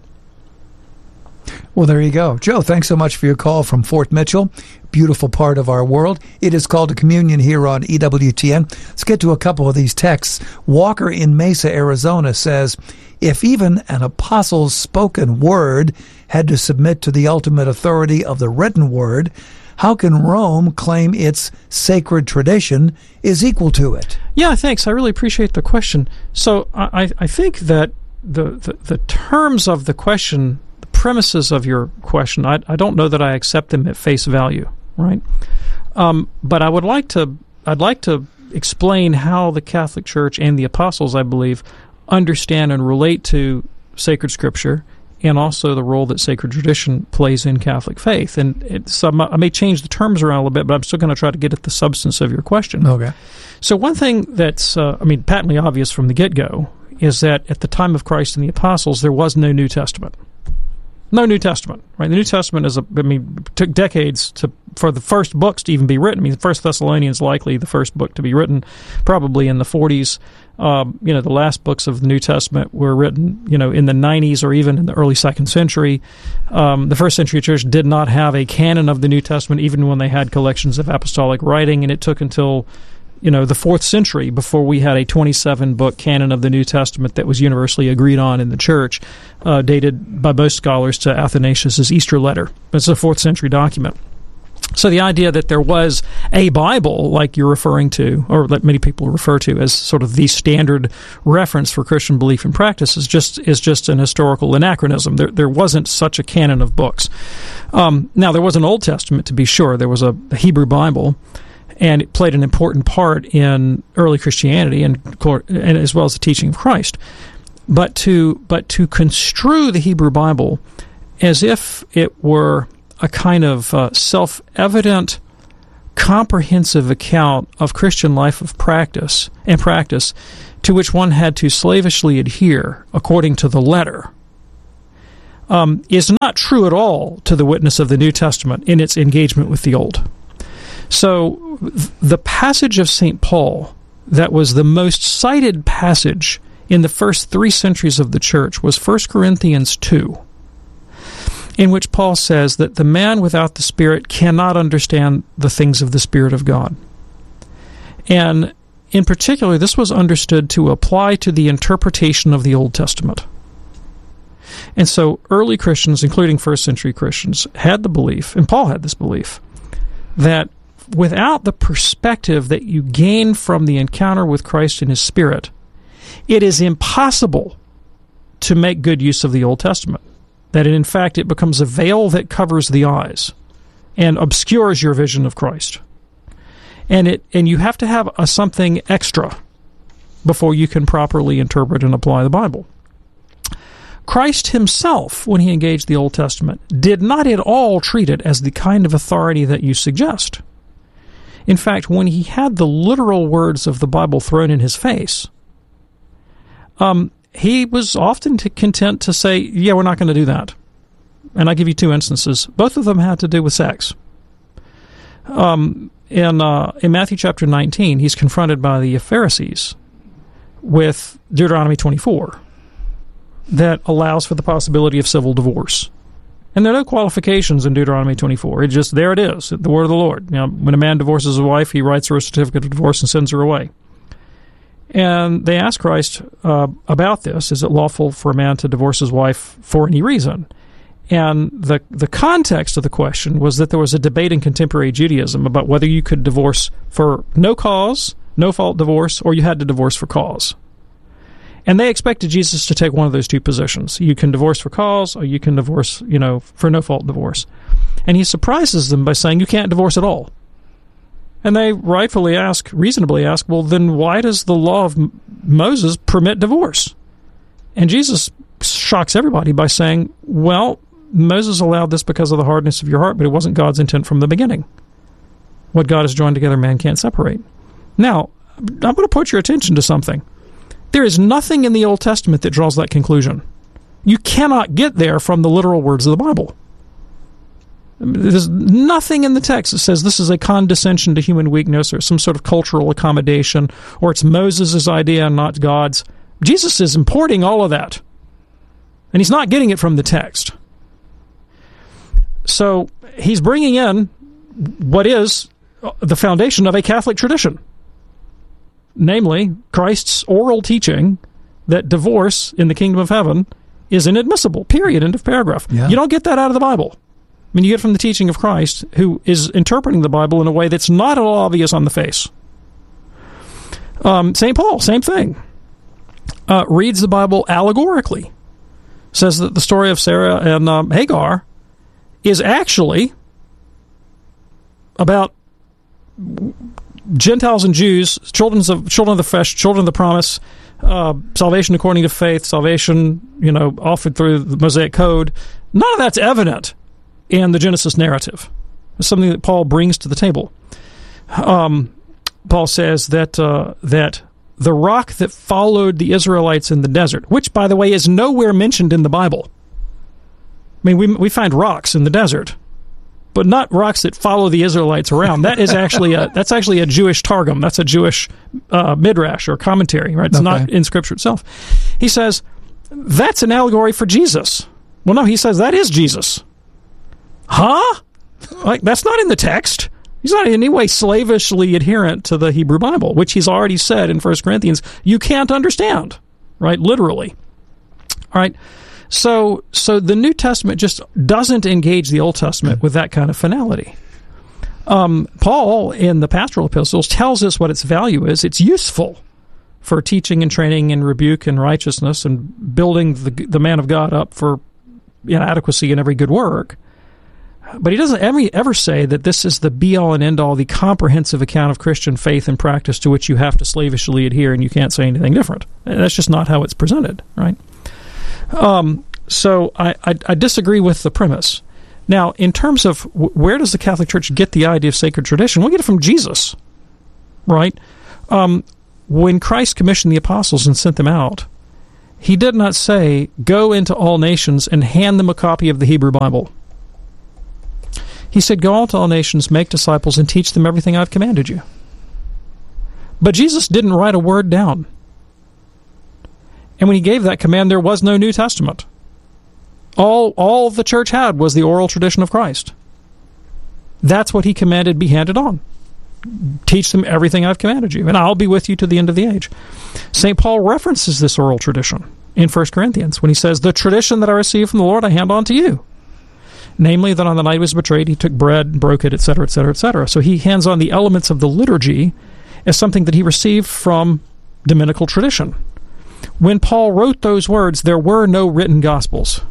Well, there you go. Joe, thanks so much for your call from Fort Mitchell, beautiful part of our world. It is Called to Communion here on E W T N. Let's get to a couple of these texts. Walker in Mesa, Arizona says, if even an apostle's spoken word had to submit to the ultimate authority of the written word, how can Rome claim its sacred tradition is equal to it? Yeah, thanks. I really appreciate the question. So I, I think that the, the, the terms of the question, premises of your question, I, I don't know that I accept them at face value, right? Um, but I would like to, I'd like to explain how the Catholic Church and the apostles, I believe, understand and relate to sacred scripture, and also the role that sacred tradition plays in Catholic faith. And it's, um, I may change the terms around a little bit, but I'm still going to try to get at the substance of your question. Okay. So one thing that's, uh, I mean, patently obvious from the get-go is that at the time of Christ and the apostles, there was no New Testament. No New Testament, right? The New Testament is, a, I mean, took decades to for the first books to even be written. I mean, the First Thessalonians likely the first book to be written, probably in the forties. Um, you know, the last books of the New Testament were written, you know, in the nineties or even in the early second century. Um, the first century church did not have a canon of the New Testament, even when they had collections of apostolic writing, and it took until you know, the fourth century before we had a twenty-seven book canon of the New Testament that was universally agreed on in the church, uh, dated by most scholars to Athanasius' Easter letter. It's a fourth century document. So the idea that there was a Bible, like you're referring to, or that many people refer to as sort of the standard reference for Christian belief and practice, is just is just an historical anachronism. There there wasn't such a canon of books. Um, now, there was an Old Testament, to be sure. There was a, a Hebrew Bible, and it played an important part in early Christianity, and, and as well as the teaching of Christ. But to but to construe the Hebrew Bible as if it were a kind of uh, self-evident, comprehensive account of Christian life of practice and practice to which one had to slavishly adhere according to the letter, um, is not true at all to the witness of the New Testament in its engagement with the Old. So the passage of Saint Paul that was the most cited passage in the first three centuries of the Church was First Corinthians two, in which Paul says that the man without the Spirit cannot understand the things of the Spirit of God. And in particular, this was understood to apply to the interpretation of the Old Testament. And so early Christians, including first century Christians, had the belief, and Paul had this belief, that without the perspective that you gain from the encounter with Christ and His Spirit, it is impossible to make good use of the Old Testament. That in fact it becomes a veil that covers the eyes and obscures your vision of Christ. And it and you have to have a something extra before you can properly interpret and apply the Bible. Christ Himself, when He engaged the Old Testament, did not at all treat it as the kind of authority that you suggest. In fact, when He had the literal words of the Bible thrown in His face, um, He was often t- content to say, yeah, we're not going to do that. And I'll give you two instances. Both of them had to do with sex. Um, in, uh, in Matthew chapter nineteen, He's confronted by the Pharisees with Deuteronomy twenty-four that allows for the possibility of civil divorce. And there are no qualifications in Deuteronomy twenty-four. It's just, there it is, the word of the Lord. Now, when a man divorces a wife, he writes her a certificate of divorce and sends her away. And they asked Christ uh, about this. Is it lawful for a man to divorce his wife for any reason? And the the context of the question was that there was a debate in contemporary Judaism about whether you could divorce for no cause, no fault divorce, or you had to divorce for cause. And they expected Jesus to take one of those two positions. You can divorce for cause, or you can divorce, you know, for no fault divorce. And He surprises them by saying you can't divorce at all. And they rightfully ask, reasonably ask, well, then why does the law of M- Moses permit divorce? And Jesus shocks everybody by saying, well, Moses allowed this because of the hardness of your heart, but it wasn't God's intent from the beginning. What God has joined together, man can't separate. Now, I'm going to put your attention to something. There is nothing in the Old Testament that draws that conclusion. You cannot get there from the literal words of the Bible. There's nothing in the text that says this is a condescension to human weakness or some sort of cultural accommodation, or it's Moses' idea and not God's. Jesus is importing all of that, and He's not getting it from the text. So He's bringing in what is the foundation of a Catholic tradition, namely Christ's oral teaching that divorce in the kingdom of heaven is inadmissible, period, end of paragraph. Yeah. You don't get that out of the Bible. I mean, you get it from the teaching of Christ, who is interpreting the Bible in a way that's not at all obvious on the face. Um, Saint Paul, same thing. Uh, reads the Bible allegorically. Says that the story of Sarah and um, Hagar is actually about Gentiles and Jews, children of children of the flesh, children of the promise, uh, salvation according to faith, salvation, you know, offered through the Mosaic Code. None of that's evident in the Genesis narrative. It's something that Paul brings to the table. Um, Paul says that uh, that the rock that followed the Israelites in the desert, which, by the way, is nowhere mentioned in the Bible. I mean, we we find rocks in the desert, but not rocks that follow the Israelites around. That is actually a that's actually a Jewish targum. That's a Jewish uh, midrash or commentary, right? It's okay. Not in Scripture itself. He says that's an allegory for Jesus. Well, no, he says that is Jesus. Huh? Like, that's not in the text. He's not in any way slavishly adherent to the Hebrew Bible, which he's already said in First Corinthians you can't understand, right? Literally. All right. So, so the New Testament just doesn't engage the Old Testament with that kind of finality. Um, Paul, in the pastoral epistles, tells us what its value is. It's useful for teaching and training and rebuke and righteousness and building the, the man of God up for inadequacy in every good work. But he doesn't ever, ever say that this is the be-all and end-all, the comprehensive account of Christian faith and practice to which you have to slavishly adhere and you can't say anything different. That's just not how it's presented, right? Um, so I, I, I disagree with the premise. Now, in terms of w- where does the Catholic Church get the idea of sacred tradition? We get it from Jesus, right? Um, when Christ commissioned the apostles and sent them out, he did not say, go into all nations and hand them a copy of the Hebrew Bible. He said, go out to all nations, make disciples, and teach them everything I've commanded you. But Jesus didn't write a word down. And when he gave that command, there was no New Testament. All, all the church had was the oral tradition of Christ. That's what he commanded be handed on. Teach them everything I've commanded you, and I'll be with you to the end of the age. Saint Paul references this oral tradition in First Corinthians when he says, the tradition that I received from the Lord I hand on to you. Namely, that on the night he was betrayed, he took bread, broke it, et cetera, et cetera, et cetera. So he hands on the elements of the liturgy as something that he received from Dominical tradition. When Paul wrote those words, there were no written Gospels.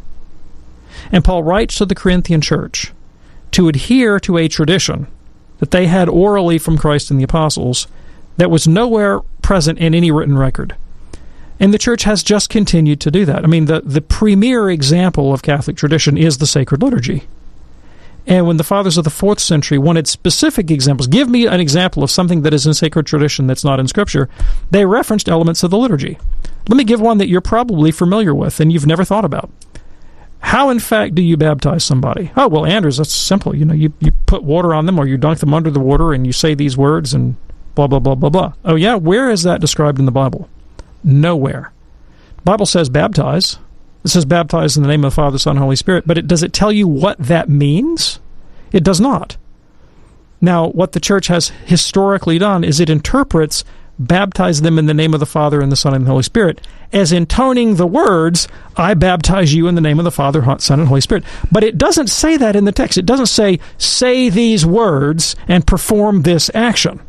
And Paul writes to the Corinthian church to adhere to a tradition that they had orally from Christ and the apostles that was nowhere present in any written record. And the church has just continued to do that. I mean, the, the premier example of Catholic tradition is the sacred liturgy. And when the fathers of the fourth century wanted specific examples, give me an example of something that is in sacred tradition that's not in Scripture, they referenced elements of the liturgy. Let me give one that you're probably familiar with and you've never thought about. How, in fact, do you baptize somebody? Oh, well, Anders, that's simple. You know, you, you put water on them or you dunk them under the water and you say these words and blah, blah, blah, blah, blah. Oh, yeah? Where is that described in the Bible? Nowhere. The Bible says baptize. It says baptize in the name of the Father, Son, and Holy Spirit. But it, does it tell you what that means? It does not. Now, what the church has historically done is it interprets baptize them in the name of the Father and the Son and the Holy Spirit as intoning the words, I baptize you in the name of the Father, Son, and Holy Spirit. But it doesn't say that in the text. It doesn't say, say these words and perform this action.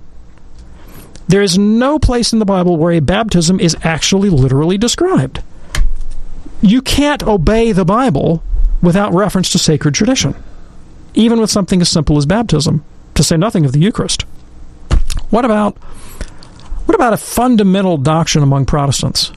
There is no place in the Bible where a baptism is actually literally described. You can't obey the Bible without reference to sacred tradition, even with something as simple as baptism, to say nothing of the Eucharist. What about what about a fundamental doctrine among Protestants?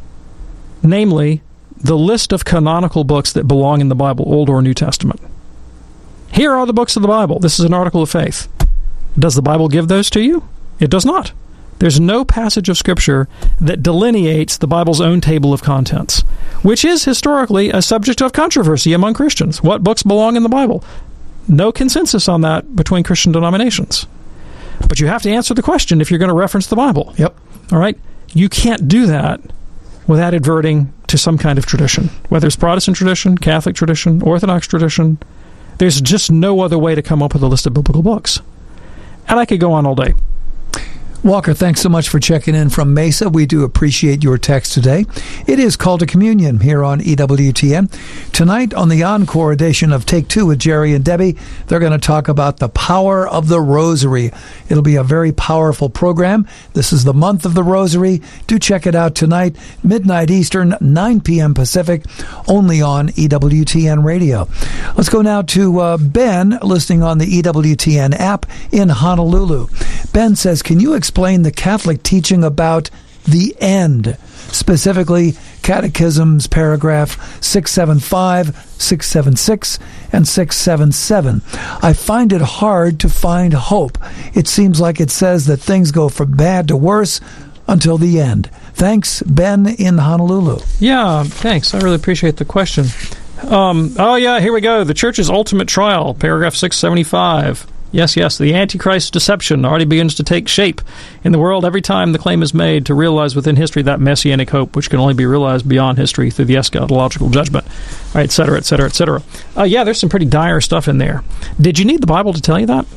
Namely, the list of canonical books that belong in the Bible, Old or New Testament. Here are the books of the Bible. This is an article of faith. Does the Bible give those to you? It does not. There's no passage of Scripture that delineates the Bible's own table of contents, which is historically a subject of controversy among Christians. What books belong in the Bible? No consensus on that between Christian denominations. But you have to answer the question if you're going to reference the Bible. Yep. All right? You can't do that without adverting to some kind of tradition, whether it's Protestant tradition, Catholic tradition, Orthodox tradition. There's just no other way to come up with a list of biblical books. And I could go on all day. Walker, thanks so much for checking in from Mesa. We do appreciate your text today. It is Call to Communion here on E W T N. Tonight on the encore edition of Take Two with Jerry and Debbie, they're going to talk about the power of the Rosary. It'll be a very powerful program. This is the month of the Rosary. Do check it out tonight, midnight Eastern, nine p.m. Pacific, only on E W T N Radio. Let's go now to uh, Ben, listening on the E W T N app in Honolulu. Ben says, can you explain Explain the Catholic teaching about the end, specifically Catechism's paragraph six seventy-five, six seventy-six, and six seventy-seven. I find it hard to find hope. It seems like it says that things go from bad to worse until the end. Thanks, Ben in Honolulu. Yeah, thanks. I really appreciate the question. Um, oh, yeah, here we go. The Church's ultimate trial, paragraph six seventy-five. Yes, yes, the Antichrist deception already begins to take shape in the world every time the claim is made to realize within history that messianic hope, which can only be realized beyond history through the eschatological judgment, all right, et cetera, et cetera, et cetera. Uh, yeah, there's some pretty dire stuff in there. Did you need the Bible to tell you that?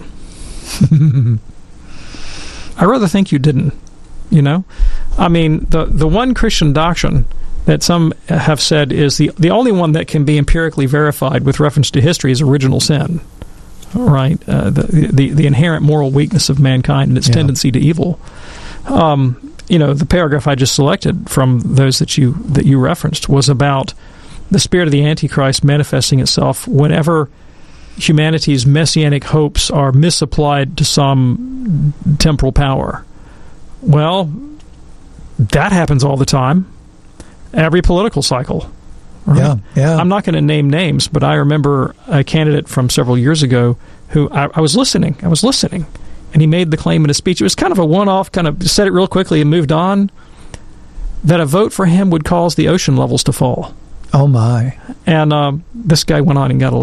I rather think you didn't, you know? I mean, the, the one Christian doctrine that some have said is the, the only one that can be empirically verified with reference to history is original sin. right? Uh, the, the the inherent moral weakness of mankind and its yeah. tendency to evil. Um, you know, the paragraph I just selected from those that you that you referenced was about the spirit of the Antichrist manifesting itself whenever humanity's messianic hopes are misapplied to some temporal power. Well, that happens all the time. Every political cycle. Right? Yeah, yeah. I'm not going to name names, but I remember a candidate from several years ago who I, I was listening. I was listening. And he made the claim in a speech. It was kind of a one-off, kind of said it real quickly and moved on, that a vote for him would cause the ocean levels to fall. Oh, my. And um, this guy went on and got elected.